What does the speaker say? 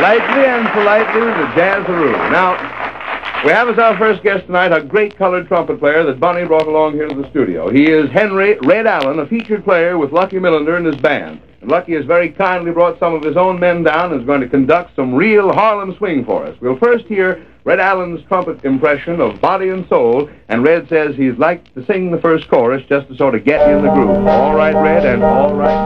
Lightly and politely, the Jazzaroo. Now, we have as our first guest tonight a great colored trumpet player that Bunny brought along here to the studio. He is Henry Red Allen, a featured player with Lucky Millender and his band. And Lucky has very kindly brought some of his own men down and is going to conduct some real Harlem swing for us. We'll first hear Red Allen's trumpet impression of Body and Soul, and Red says he'd like to sing the first chorus just to sort of get you in the groove. All right, Red, and all right.